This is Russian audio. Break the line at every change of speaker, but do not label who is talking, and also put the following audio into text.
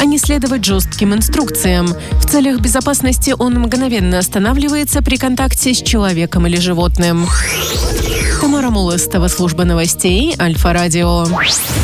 а не следовать жестким инструкциям. В целях безопасности он мгновенно останавливается при контакте с человеком или животным. Тамара Мулыстова, служба новостей Альфа-Радио.